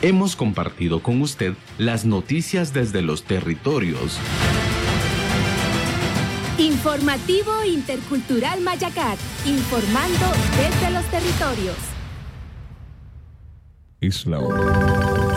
Hemos compartido con usted las noticias desde los territorios. Informativo Intercultural Mayacat, informando desde los territorios. Es la hora.